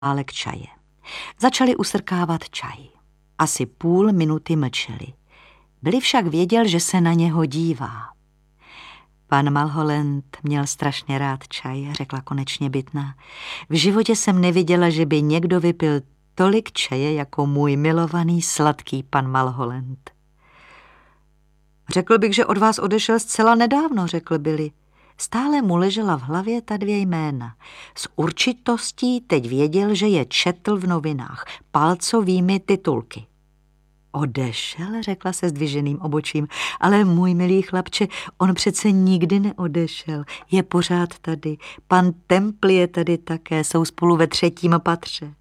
šálek čaje. Začali usrkávat čaj. Asi půl minuty mlčeli. Billy však věděl, že se na něho dívá. Pan Mulholland měl strašně rád čaj, řekla konečně Bytna. V životě jsem neviděla, že by někdo vypil tolik čaje jako můj milovaný sladký pan Mulholland. Řekl bych, že od vás odešel zcela nedávno, řekl Billy. Stále mu ležela v hlavě ta dvě jména. S určitostí teď věděl, že je četl v novinách palcovými titulky. Odešel, řekla se zdviženým obočím, ale můj milý chlapče, on přece nikdy neodešel. Je pořád tady. Pan Temple je tady také, jsou spolu ve 3. patře.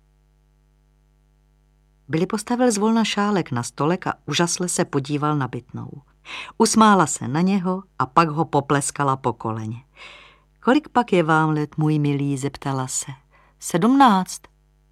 Billy postavil zvolna šálek na stolek a úžasle se podíval na Bytnou. Usmála se na něho a pak ho popleskala po koleně. Kolik pak je vám let, můj milý, zeptala se. 17.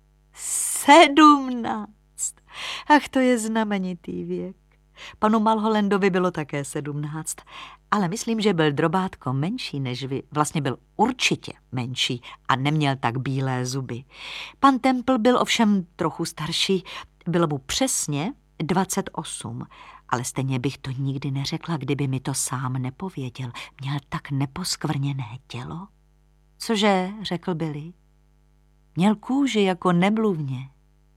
17. Ach, to je znamenitý věk. Panu Mulhollandovi bylo také 17, ale myslím, že byl drobátko menší než vy. Vlastně byl určitě menší a neměl tak bílé zuby. Pan Temple byl ovšem trochu starší, bylo mu přesně 28, ale stejně bych to nikdy neřekla, kdyby mi to sám nepověděl. Měl tak neposkvrněné tělo. Cože, řekl Billy. Měl kůži jako nemluvně.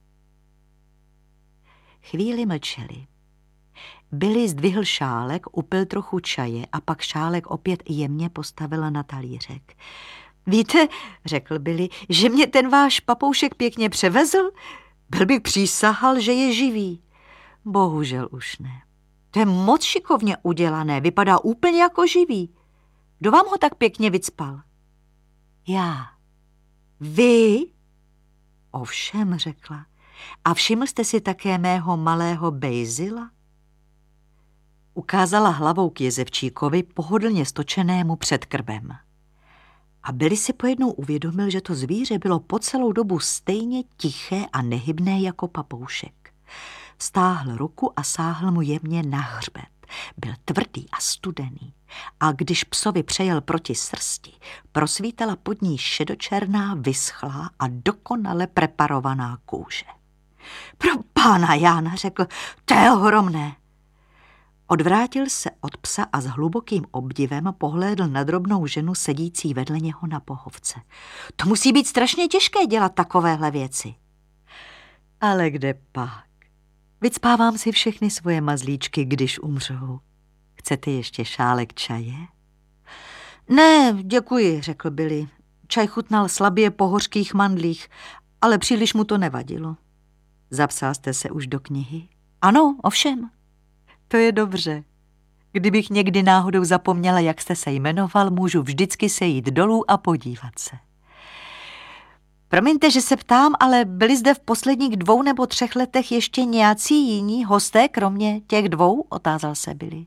Chvíli mlčeli. Billy zdvihl šálek, upil trochu čaje a pak šálek opět jemně postavila na talířek. Víte, řekl Billy, že mě ten váš papoušek pěkně převezl? Byl bych přísahal, že je živý. Bohužel už ne. To je moc šikovně udělané, vypadá úplně jako živý. Kdo vám ho tak pěkně vycpal? Já. Vy? Ovšem, řekla. A všiml jste si také mého malého Bazila? Ukázala hlavou k jezevčíkovi pohodlně stočenému před krbem. A Billy si pojednou uvědomil, že to zvíře bylo po celou dobu stejně tiché a nehybné jako papoušek. Stáhl ruku a sáhl mu jemně na hřbet. Byl tvrdý a studený. A když psovi přejel proti srsti, prosvítala pod ní šedočerná, vyschlá a dokonale preparovaná kůže. Pro pána Jána, řekl, to je ohromné. Odvrátil se od psa a s hlubokým obdivem pohlédl na drobnou ženu sedící vedle něho na pohovce. To musí být strašně těžké dělat takovéhle věci. Ale kde pak? Vycpávám si všechny svoje mazlíčky, když umřou. Chcete ještě šálek čaje? Ne, děkuji, řekl Billy. Čaj chutnal slabě po hořkých mandlích, ale příliš mu to nevadilo. Zapsal jste se už do knihy? Ano, ovšem. To je dobře. Kdybych někdy náhodou zapomněla, jak jste se jmenoval, můžu vždycky se jít dolů a podívat se. Promiňte, že se ptám, ale byli zde v posledních 2 nebo 3 letech ještě nějací jiní hosté, kromě těch 2? Otázal se Billy.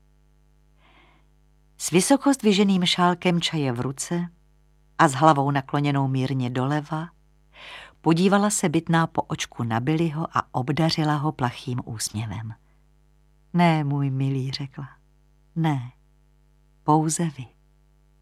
S vysoko zdviženým šálkem čaje v ruce a s hlavou nakloněnou mírně doleva podívala se Bytná po očku na Billyho a obdařila ho plachým úsměvem. Ne, můj milý, řekla. Ne, pouze vy.